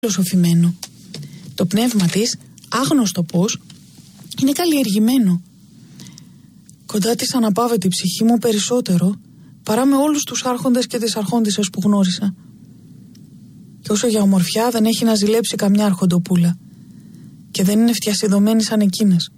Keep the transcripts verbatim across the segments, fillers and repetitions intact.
φιλοσοφημένο. Το πνεύμα της, άγνωστο πώς, είναι καλλιεργημένο. Κοντά της αναπαύεται η ψυχή μου περισσότερο παρά με όλους τους άρχοντες και τις αρχόντισσες που γνώρισα. Και όσο για ομορφιά δεν έχει να ζηλέψει καμιά αρχοντοπούλα και δεν είναι φτιασιδωμένη σαν εκείνες.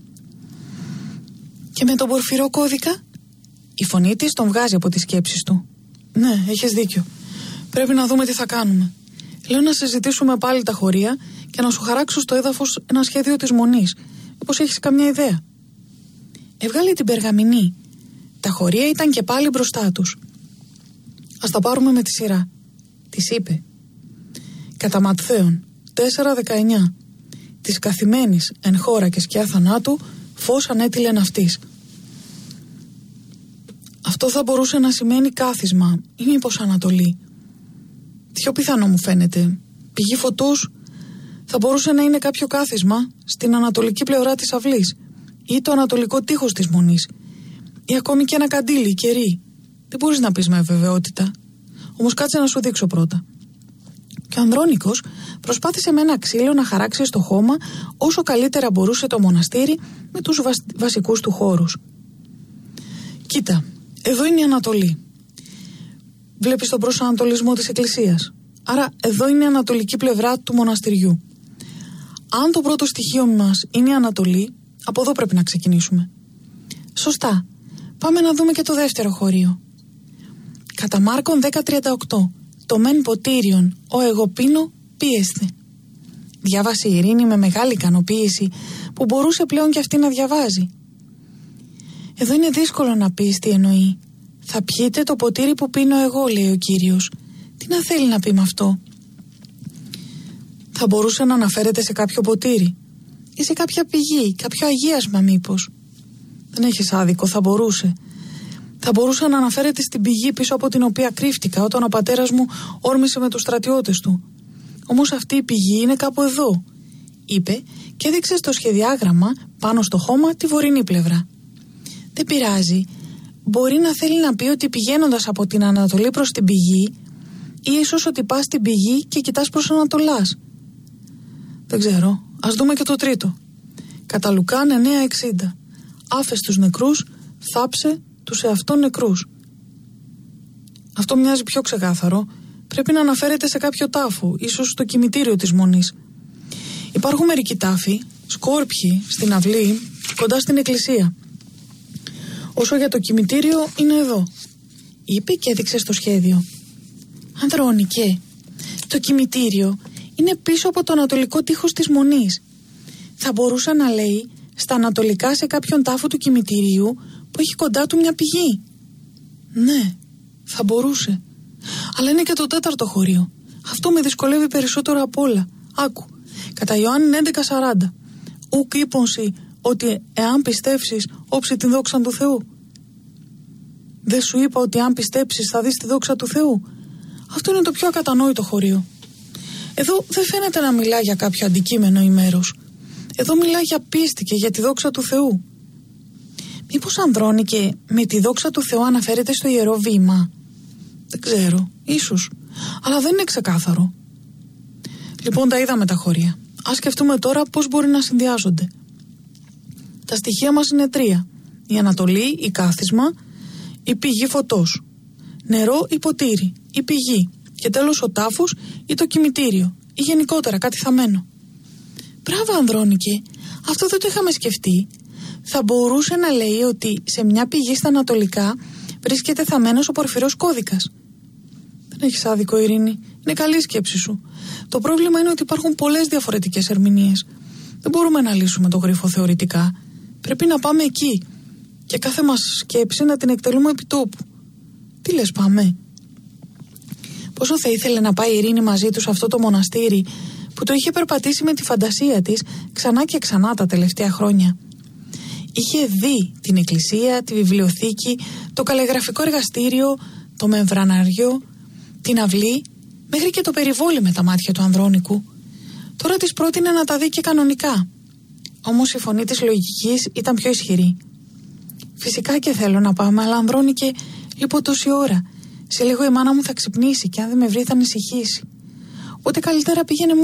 Και με τον πορφυρό κώδικα, η φωνή της τον βγάζει από τις σκέψεις του. Ναι, έχεις δίκιο. Πρέπει να δούμε τι θα κάνουμε. Λέω να συζητήσουμε πάλι τα χωρία και να σου χαράξω στο έδαφος ένα σχέδιο της μονής. Μήπως έχεις καμιά ιδέα? Έβγαλε την περγαμηνή. Τα χωρία ήταν και πάλι μπροστά τους. Ας τα πάρουμε με τη σειρά, της είπε. Κατά Ματθαίον τέσσερα δεκαεννιά. Της καθημένης εν χώρα και σκιά θανάτου φως ανέτειλεν αυτής. Αυτό θα μπορούσε να σημαίνει κάθισμα ή μήπως ανατολή. Πιο πιθανό μου φαίνεται. Πηγή φωτός θα μπορούσε να είναι κάποιο κάθισμα στην ανατολική πλευρά της αυλής ή το ανατολικό τείχος της μονής ή ακόμη και ένα καντήλι κερί. Δεν μπορείς να πεις με βεβαιότητα. Όμως κάτσε να σου δείξω πρώτα. Και ο Ανδρώνικος προσπάθησε με ένα ξύλο να χαράξει στο χώμα όσο καλύτερα μπορούσε το μοναστήρι με τους βασ... βασικούς του χώρους. Κοίτα, εδώ είναι η Ανατολή. Βλέπεις τον προσανατολισμό της εκκλησίας. Άρα εδώ είναι η ανατολική πλευρά του μοναστηριού. Αν το πρώτο στοιχείο μας είναι η Ανατολή, από εδώ πρέπει να ξεκινήσουμε. Σωστά. Πάμε να δούμε και το δεύτερο χωρίο. Κατά Μάρκον δέκα τριάντα οκτώ. Το μεν ποτήριον, ο εγώ πίνω, πίεσθε. Διάβασε η Ειρήνη με μεγάλη ικανοποίηση που μπορούσε πλέον και αυτή να διαβάζει. Εδώ είναι δύσκολο να πεις τι εννοεί. Θα πιείτε το ποτήρι που πίνω εγώ, λέει ο Κύριος. Τι να θέλει να πει με αυτό? Θα μπορούσε να αναφέρεται σε κάποιο ποτήρι ή σε κάποια πηγή, κάποιο αγίασμα μήπως? Δεν έχεις άδικο, θα μπορούσε. Θα μπορούσε να αναφέρεται στην πηγή πίσω από την οποία κρύφτηκα όταν ο πατέρας μου όρμησε με τους στρατιώτες του. Όμως αυτή η πηγή είναι κάπου εδώ, είπε και έδειξε στο σχεδιάγραμμα πάνω στο χώμα τη βορεινή πλευρά. Δεν πειράζει. Μπορεί να θέλει να πει ότι πηγαίνοντας από την Ανατολή προς την πηγή ή ίσως ότι πας στην πηγή και κοιτάς προς Ανατολάς. Δεν ξέρω. Ας δούμε και το τρίτο. Κατά Λουκάν εννέα εξήντα. Άφες τους νεκρούς, θάψε τους εαυτών νεκρούς. Αυτό μοιάζει πιο ξεκάθαρο. Πρέπει να αναφέρεται σε κάποιο τάφο, ίσως στο κημητήριο της μονής. Υπάρχουν μερικοί τάφοι, σκόρπιοι, στην αυλή, κοντά στην εκκλησία. Όσο για το κημητήριο είναι εδώ, είπε και έδειξε στο σχέδιο. Ανδρώνικε, το κημητήριο είναι πίσω από το ανατολικό τείχος της μονής. Θα μπορούσε να λέει στα ανατολικά σε κάποιον τάφο του κημητηρίου που έχει κοντά του μια πηγή. Ναι, θα μπορούσε. Αλλά είναι και το τέταρτο χωρίο. Αυτό με δυσκολεύει περισσότερο απ' όλα. Άκου, κατά Ιωάννη έντεκα σαράντα. Ουκ είπονσι ότι εάν πιστέψεις όψει την δόξα του Θεού. Δεν σου είπα ότι αν πιστέψεις θα δεις τη δόξα του Θεού? Αυτό είναι το πιο ακατανόητο χωρίο. Εδώ δεν φαίνεται να μιλά για κάποιο αντικείμενο ή μέρος. Εδώ μιλά για πίστη και για τη δόξα του Θεού. Μήπως Ανδρώνικε με τη δόξα του Θεού αναφέρεται στο Ιερό Βήμα? Δεν ξέρω, ίσως. Αλλά δεν είναι ξεκάθαρο. Λοιπόν, τα είδαμε τα χωρία. Ας σκεφτούμε τώρα πώς μπορεί να συνδυάζονται. Τα στοιχεία μας είναι τρία. Η Ανατολή, η κάθισμα, η πηγή φωτός. Νερό ή ποτήρι, η πηγή. Και τέλος ο τάφος ή το κημητήριο. Ή γενικότερα κάτι θαμμένο. Μπράβο Ανδρώνικε, αυτό δεν το είχαμε σκεφτεί. Θα μπορούσε να λέει ότι σε μια πηγή στα ανατολικά βρίσκεται θαμμένος ο πορφυρός κώδικας. Δεν έχεις άδικο, Ειρήνη. Είναι καλή η σκέψη σου. Το πρόβλημα είναι ότι υπάρχουν πολλές διαφορετικές ερμηνείες. Δεν μπορούμε να λύσουμε το γρίφο θεωρητικά. Πρέπει να πάμε εκεί. Και κάθε μας σκέψη να την εκτελούμε επί τόπου. Τι λες, πάμε? Πόσο θα ήθελε να πάει η Ειρήνη μαζί του σε αυτό το μοναστήρι που το είχε περπατήσει με τη φαντασία της ξανά και ξανά τα τελευταία χρόνια. Είχε δει την εκκλησία, τη βιβλιοθήκη, το καλλιγραφικό εργαστήριο, το μεμβραναριό, την αυλή, μέχρι και το περιβόλι με τα μάτια του Ανδρώνικου. Τώρα της πρότεινε να τα δει και κανονικά. Όμως η φωνή της λογικής ήταν πιο ισχυρή. Φυσικά και θέλω να πάμε, αλλά Ανδρώνικε, λείπω τόση ώρα. Σε λίγο η μάνα μου θα ξυπνήσει και αν δεν με βρει θα ανησυχήσει. Οπότε καλύτερα πήγαινε